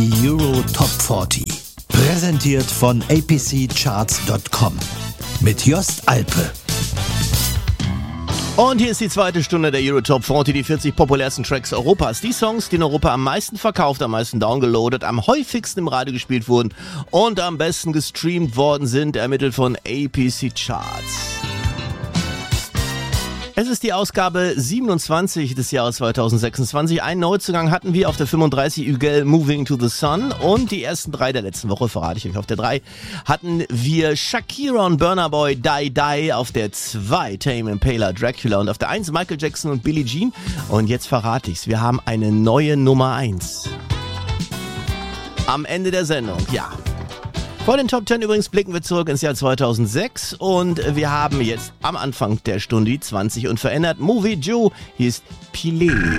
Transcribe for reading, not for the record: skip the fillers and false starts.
Die Euro Top 40. Präsentiert von apccharts.com. Mit Jost Alpe. Und hier ist die zweite Stunde der Euro Top 40, die 40 populärsten Tracks Europas. Die Songs, die in Europa am meisten verkauft, am meisten downgeloadet, am häufigsten im Radio gespielt wurden und am besten gestreamt worden sind, ermittelt von APC Charts. Es ist die Ausgabe 27 des Jahres 2026. Einen Neuzugang hatten wir auf der 35 Ügel Moving to the Sun und die ersten drei der letzten Woche verrate ich euch. Auf der 3 hatten wir Shakira und Burna Boy Die Die, auf der 2 Tame Impala Dracula und auf der 1 Michael Jackson und Billie Jean. Und jetzt verrate ich's, wir haben eine neue Nummer 1. Am Ende der Sendung, ja. Vor den Top 10 übrigens blicken wir zurück ins Jahr 2006 und wir haben jetzt am Anfang der Stunde die 20 und verändert. Movie Joe, hier ist Pilé.